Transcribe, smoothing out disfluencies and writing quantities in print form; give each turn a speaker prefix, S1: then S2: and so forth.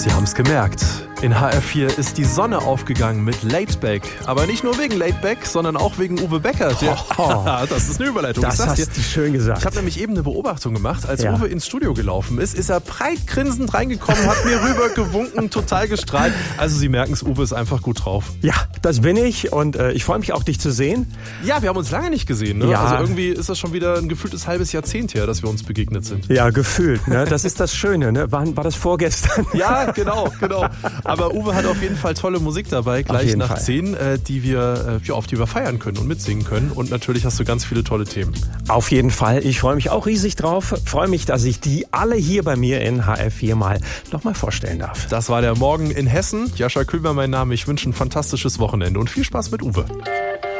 S1: Sie haben es gemerkt. In HR4 ist die Sonne aufgegangen mit Laidback. Aber nicht nur wegen Laidback, sondern auch wegen Uwe Becker. Das ist eine Überleitung.
S2: Das hast du schön gesagt.
S1: Ich habe nämlich eben eine Beobachtung gemacht. Als Uwe ins Studio gelaufen ist, ist er breit grinsend reingekommen, hat mir rüber gewunken, total gestrahlt. Also Sie merken es, Uwe ist einfach gut drauf.
S2: Ja, das bin ich und ich freue mich auch, dich zu sehen.
S1: Ja, wir haben uns lange nicht gesehen. Ne?
S2: Ja.
S1: Also irgendwie ist das schon wieder ein gefühltes halbes Jahrzehnt her, dass wir uns begegnet sind.
S2: Ja, gefühlt. Ne? Das ist das Schöne. Ne? War das vorgestern?
S1: Ja, genau. Aber Uwe hat auf jeden Fall tolle Musik dabei, gleich nach 10, auf die wir feiern können und mitsingen können. Und natürlich hast du ganz viele tolle Themen.
S2: Auf jeden Fall. Ich freue mich auch riesig drauf. Freue mich, dass ich die alle hier bei mir in HR4 nochmal vorstellen darf.
S1: Das war der Morgen in Hessen. Jascha Küber mein Name. Ich wünsche ein fantastisches Wochenende und viel Spaß mit Uwe.